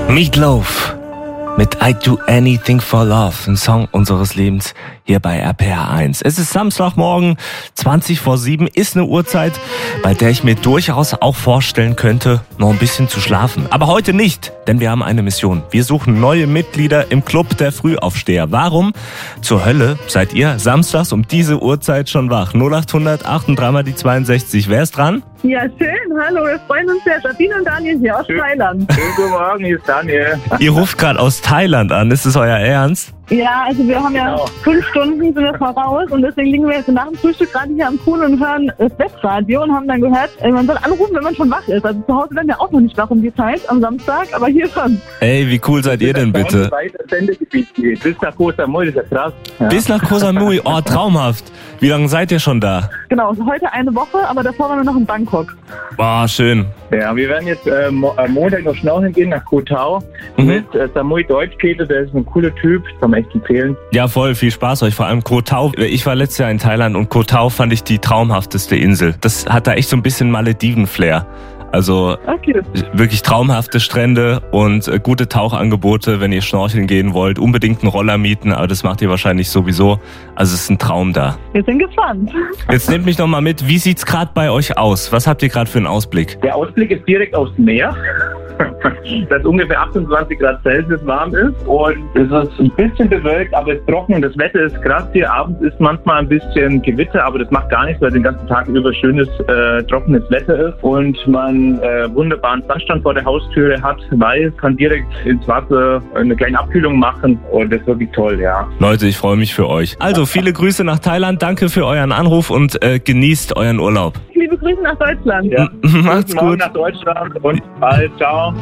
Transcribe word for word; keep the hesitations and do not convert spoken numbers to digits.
Meatloaf mit I Do Anything for Love, ein Song unseres Lebens hier bei R P R eins. Es ist Samstagmorgen, zwanzig vor sieben, ist eine Uhrzeit, bei der ich mir durchaus auch vorstellen könnte, noch ein bisschen zu schlafen. Aber heute nicht, denn wir haben eine Mission. Wir suchen neue Mitglieder im Club der Frühaufsteher. Warum zur Hölle seid ihr samstags um diese Uhrzeit schon wach? null acht hundert acht und drei mal die zweiundsechzig. Wer ist dran? Ja, schön. Hallo, wir freuen uns sehr. Sabine und Daniel hier aus Schön. Thailand. Schönen guten Morgen, hier ist Daniel. Ihr ruft gerade aus Thailand an. Ist es euer Ernst? Ja, also wir haben ja Genau. fünf Stunden sind wir voraus und deswegen liegen wir jetzt nach dem Frühstück gerade hier am Pool und hören das Webradio und haben dann gehört, äh, man soll anrufen, wenn man schon wach ist. Also zu Hause werden wir auch noch nicht wach um die Zeit am Samstag, aber hier schon. Ey, wie cool seid ihr denn bitte? Weiter Sendegebiet geht. Bis nach Koh Samui, das ist ja krass. Ja. Bis nach Koh Samui, oh traumhaft. Wie lange seid ihr schon da? Genau, heute eine Woche, aber davor waren wir noch in Bangkok. Boah, schön. Ja, wir werden jetzt äh, mo am Montag noch schnorcheln gehen nach Koh Tao Mhm. mit äh, Samui Deutschkehle, der ist ein cooler Typ, kann man echt empfehlen. Ja, voll, viel Spaß euch. Vor allem Koh Tao. Ich war letztes Jahr in Thailand und Koh Tao fand ich die traumhafteste Insel. Das hat da echt so ein bisschen Malediven-Flair. Also Okay. wirklich traumhafte Strände und äh, gute Tauchangebote, wenn ihr schnorcheln gehen wollt. Unbedingt einen Roller mieten, aber das macht ihr wahrscheinlich sowieso. Also es ist ein Traum da. Wir sind gespannt. Jetzt nehmt mich noch mal mit, wie sieht's gerade bei euch aus? Was habt ihr gerade für einen Ausblick? Der Ausblick ist direkt aufs Meer, das ungefähr achtundzwanzig Grad Celsius warm ist und es ist ein bisschen bewölkt, aber es ist trocken und das Wetter ist krass hier. Abends ist manchmal ein bisschen Gewitter, aber das macht gar nichts, weil den ganzen Tag über schönes, äh, trockenes Wetter ist und man äh, wunderbaren Sandstrand vor der Haustüre hat, weil kann direkt ins Wasser eine kleine Abkühlung machen und das ist wirklich toll, ja. Leute, ich freue mich für euch. Also viele Grüße nach Thailand, danke für euren Anruf und äh, genießt euren Urlaub. Liebe Grüße nach Deutschland. ja. Macht's Guten Morgen gut. nach Deutschland und bald, ciao.